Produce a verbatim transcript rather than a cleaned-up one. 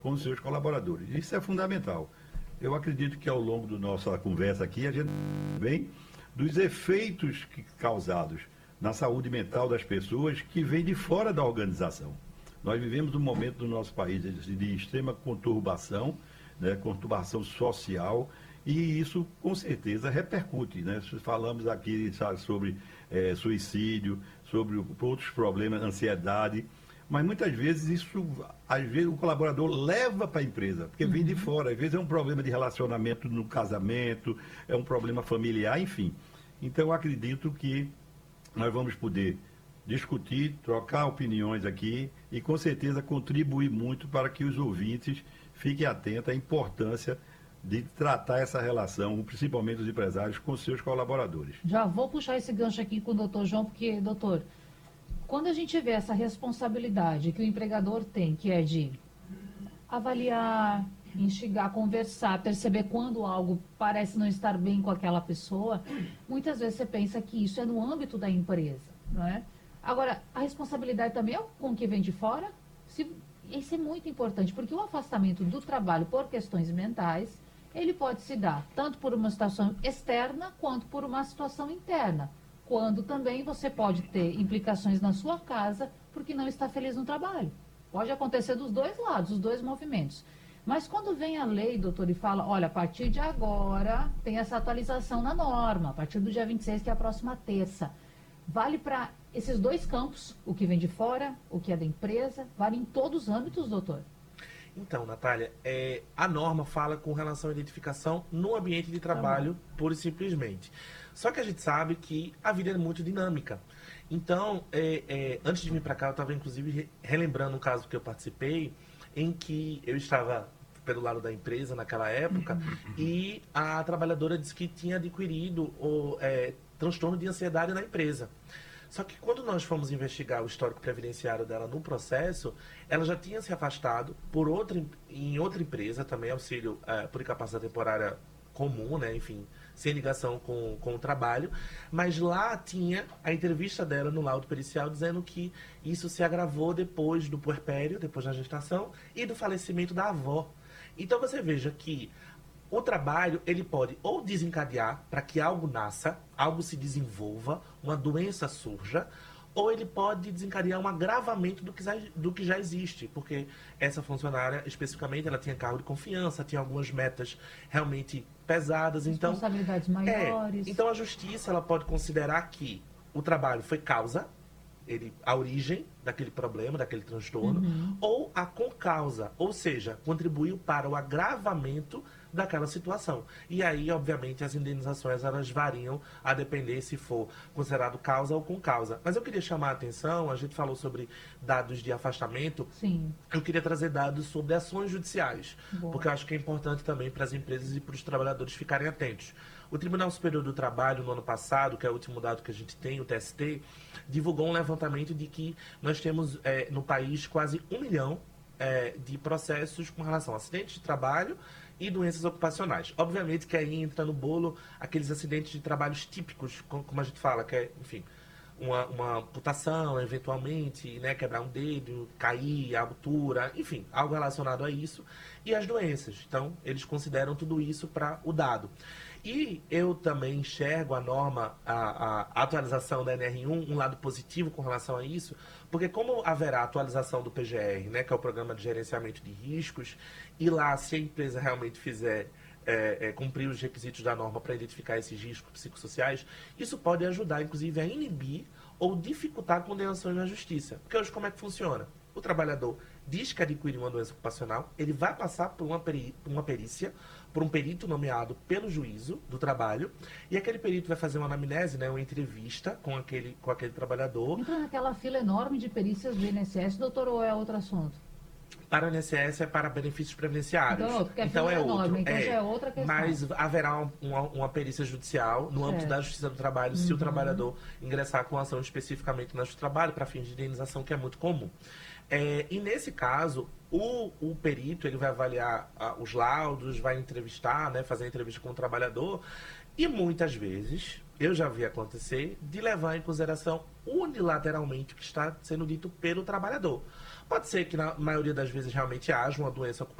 com os seus colaboradores. Isso é fundamental. Eu acredito que ao longo da nossa conversa aqui, a gente vem dos efeitos que, causados na saúde mental das pessoas que vêm de fora da organização. Nós vivemos um momento do nosso país de, de extrema conturbação, né, conturbação social, e isso com certeza repercute. Né? Falamos aqui, sabe, sobre é, suicídio, sobre outros problemas, ansiedade, mas muitas vezes isso, às vezes o colaborador leva para a empresa, porque vem de fora, às vezes é um problema de relacionamento no casamento, é um problema familiar, enfim. Então eu acredito que nós vamos poder discutir, trocar opiniões aqui e com certeza contribuir muito para que os ouvintes fiquem atentos à importância de tratar essa relação, principalmente os empresários, com seus colaboradores. Já vou puxar esse gancho aqui com o doutor João, porque, doutor, quando a gente vê essa responsabilidade que o empregador tem, que é de avaliar, instigar, conversar, perceber quando algo parece não estar bem com aquela pessoa, muitas vezes você pensa que isso é no âmbito da empresa, não é? Agora, a responsabilidade também é com o que vem de fora. Se, isso é muito importante, porque o afastamento do trabalho por questões mentais, ele pode se dar tanto por uma situação externa quanto por uma situação interna, quando também você pode ter implicações na sua casa porque não está feliz no trabalho. Pode acontecer dos dois lados, os dois movimentos. Mas quando vem a lei, doutor, e fala, olha, a partir de agora tem essa atualização na norma, a partir do dia vinte e seis, que é a próxima terça. Vale para esses dois campos, o que vem de fora, o que é da empresa, vale em todos os âmbitos, doutor? Então, Natália, é, a norma fala com relação à identificação no ambiente de trabalho, tá, pura e simplesmente. Só que a gente sabe que a vida é muito dinâmica. Então, é, é, antes de vir para cá, eu estava inclusive relembrando um caso que eu participei, em que eu estava pelo lado da empresa naquela época, uhum. e a trabalhadora disse que tinha adquirido o é, transtorno de ansiedade na empresa. Só que quando nós fomos investigar o histórico previdenciário dela no processo, ela já tinha se afastado por outra, em outra empresa, também auxílio é, por incapacidade temporária comum, né, enfim, sem ligação com, com o trabalho, mas lá tinha a entrevista dela no laudo pericial dizendo que isso se agravou depois do puerpério, depois da gestação e do falecimento da avó. Então você veja que o trabalho, ele pode ou desencadear para que algo nasça, algo se desenvolva, uma doença surja, ou ele pode desencadear um agravamento do que, já, do que já existe, porque essa funcionária, especificamente, ela tinha cargo de confiança, tinha algumas metas realmente pesadas. Então, responsabilidades maiores. É, então, a justiça ela pode considerar que o trabalho foi causa, ele, a origem daquele problema, daquele transtorno, uhum. ou a concausa, ou seja, contribuiu para o agravamento daquela situação. E aí, obviamente, as indenizações elas variam a depender se for considerado causa ou concausa. Mas eu queria chamar a atenção, a gente falou sobre dados de afastamento. Sim. Eu queria trazer dados sobre ações judiciais, Boa. Porque eu acho que é importante também para as empresas e para os trabalhadores ficarem atentos. O Tribunal Superior do Trabalho, no ano passado, que é o último dado que a gente tem, o T S T, divulgou um levantamento de que nós temos é, no país quase um milhão é, de processos com relação a acidentes de trabalho e doenças ocupacionais. Obviamente que aí entra no bolo aqueles acidentes de trabalhos típicos, como a gente fala, que é, enfim, uma, uma amputação, eventualmente, né, quebrar um dedo, cair, a altura, enfim, algo relacionado a isso, e as doenças. Então, eles consideram tudo isso para o dado. E eu também enxergo a norma, a, a atualização da N R um, um lado positivo com relação a isso, porque como haverá atualização do P G R, né, que é o Programa de Gerenciamento de Riscos, e lá, se a empresa realmente fizer é, é, cumprir os requisitos da norma para identificar esses riscos psicossociais, isso pode ajudar, inclusive, a inibir ou dificultar condenações na justiça. Porque hoje como é que funciona? O trabalhador diz que adquiriu uma doença ocupacional, ele vai passar por uma, peri uma perícia, por um perito nomeado pelo juízo do trabalho, e aquele perito vai fazer uma anamnese, né, uma entrevista com aquele, com aquele trabalhador. Entra naquela fila enorme de perícias do I N S S, doutor, ou é outro assunto? Para o I N S S é para benefícios previdenciários. Então, porque a então fila é é enorme, outro. então é, já é outra questão. Mas haverá uma, uma, uma perícia judicial no âmbito certo. da Justiça do Trabalho, uhum. se o trabalhador ingressar com ação especificamente na Justiça do Trabalho, para fins de indenização, que é muito comum. É, e nesse caso, o, o perito ele vai avaliar ah, os laudos, vai entrevistar, né, fazer entrevista com o trabalhador, e muitas vezes eu já vi acontecer, de levar em consideração unilateralmente o que está sendo dito pelo trabalhador. Pode ser que na maioria das vezes realmente haja uma doença ocupacional